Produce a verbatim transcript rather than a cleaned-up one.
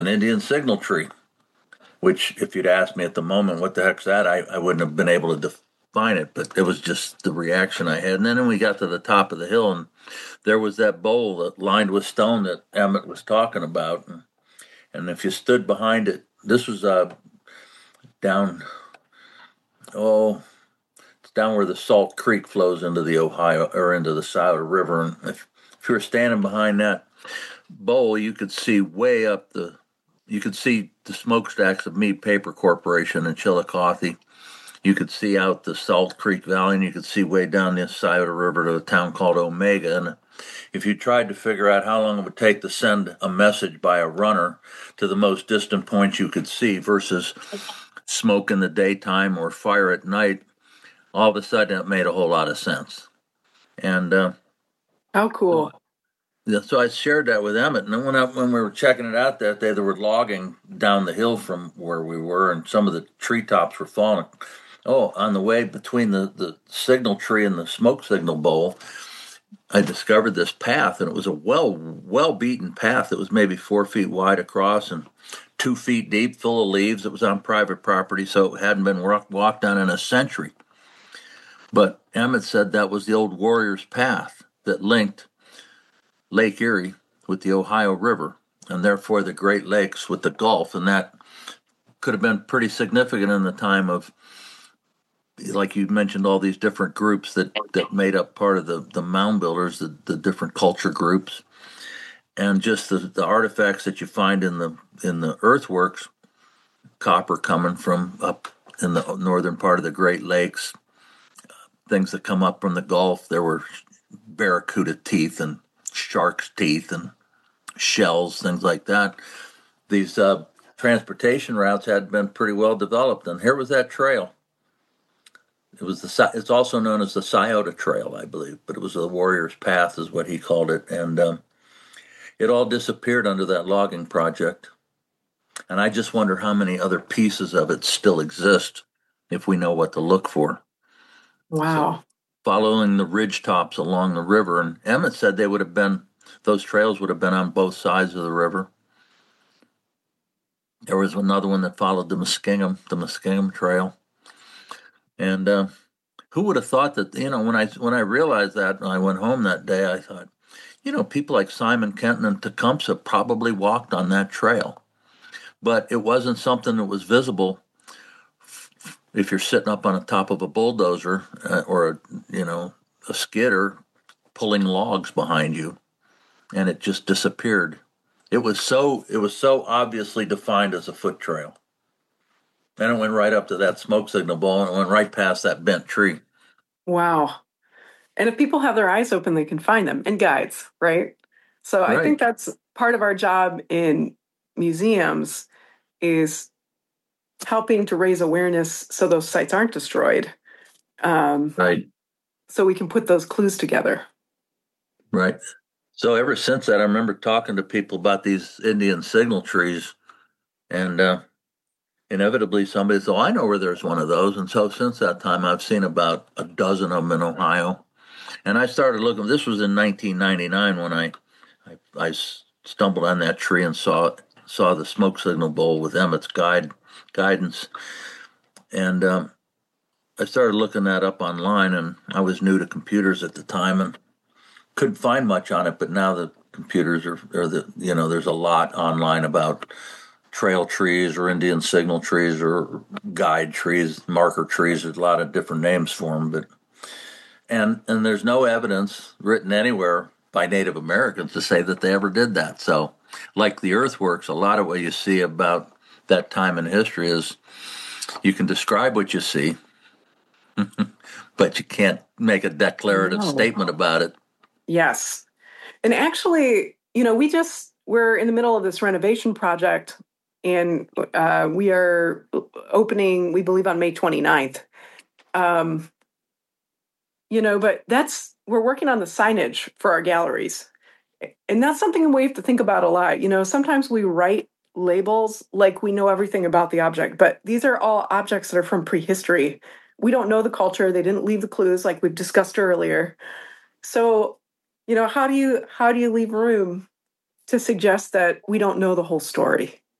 an Indian signal tree, which if you'd asked me at the moment, what the heck's that? I, I wouldn't have been able to define it, but it was just the reaction I had. And then we got to the top of the hill, and there was that bowl that lined with stone that Emmett was talking about. And, and if you stood behind it, this was uh, down, oh, it's down where the Salt Creek flows into the Ohio, or into the Scioto River. And if, if you were standing behind that bowl, you could see way up the, you could see the smokestacks of Mead Paper Corporation in Chillicothe. You could see out the Salt Creek Valley, and you could see way down the Scioto River to a town called Omega. And if you tried to figure out how long it would take to send a message by a runner to the most distant point you could see versus smoke in the daytime or fire at night, all of a sudden it made a whole lot of sense. And uh, how cool. So I shared that with Emmett, and then when, I, when we were checking it out that day, they were logging down the hill from where we were, and some of the treetops were falling. Oh, on the way between the, the signal tree and the smoke signal bowl, I discovered this path, and it was a well, well-beaten path that was maybe four feet wide across and two feet deep, full of leaves. It was on private property, so it hadn't been walked on in a century. But Emmett said that was the old warrior's path that linked Lake Erie with the Ohio River, and therefore the Great Lakes with the Gulf, and that could have been pretty significant in the time of, like you mentioned, all these different groups that, that made up part of the, the mound builders, the, the different culture groups, and just the, the artifacts that you find in the in the earthworks, copper coming from up in the northern part of the Great Lakes, things that come up from the Gulf. There were barracuda teeth and shark's teeth and shells, things like that. These uh, transportation routes had been pretty well developed, and here was that trail. It was the. It's also known as the Scioto Trail, I believe, but it was the Warrior's Path, is what he called it, and um, it all disappeared under that logging project. And I just wonder how many other pieces of it still exist if we know what to look for. Wow. So, following the ridge tops along the river, and Emmett said they would have been, those trails would have been on both sides of the river. There was another one that followed the Muskingum, the Muskingum Trail. And uh, who would have thought that, you know, when I when I realized that, when I went home that day, I thought, you know, people like Simon Kenton and Tecumseh probably walked on that trail. But it wasn't something that was visible if you're sitting up on the top of a bulldozer uh, or, a, you know, a skidder pulling logs behind you, and it just disappeared. It was so it was so obviously defined as a foot trail. Then it went right up to that smoke signal bowl, and it went right past that bent tree. Wow. And if people have their eyes open, they can find them, and guides, right? So right. I think that's part of our job in museums, is helping to raise awareness so those sites aren't destroyed. Um, right. So we can put those clues together. Right. So ever since that, I remember talking to people about these Indian signal trees, and uh, inevitably somebody said, oh, I know where there's one of those. And so since that time, I've seen about a dozen of them in Ohio. And I started looking, this was in nineteen ninety-nine when I, I, I stumbled on that tree and saw saw the smoke signal bowl with Emmett's guide guidance. And um, I started looking that up online, and I was new to computers at the time and couldn't find much on it, but now the computers are, are the, you know, there's a lot online about trail trees or Indian signal trees or guide trees, marker trees. There's a lot of different names for them, but and and there's no evidence written anywhere by Native Americans to say that they ever did that. So, like the earthworks, a lot of what you see about that time in history is you can describe what you see, but you can't make a declarative no. statement about it. Yes. And actually, you know, we just, we're in the middle of this renovation project, and uh, we are opening, we believe, on May twenty-ninth. Um, you know, but that's, we're working on the signage for our galleries. And that's something we have to think about a lot. You know, sometimes we write labels like we know everything about the object, but these are all objects that are from prehistory. We don't know the culture. They didn't leave the clues like we've discussed earlier. So, you know, how do you how do you leave room to suggest that we don't know the whole story?